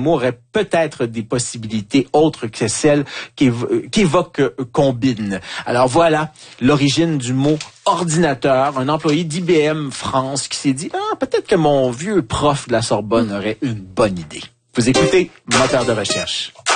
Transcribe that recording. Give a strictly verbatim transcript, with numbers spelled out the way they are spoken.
mot aurait peut-être des possibilités autres que celles qu'évoque Combine. Alors voilà l'origine du mot ordinateur. Un employé d'I B M France qui s'est dit, ah, peut-être que mon vieux prof de la Sorbonne aurait une bonne idée. Vous écoutez Moteur de recherche.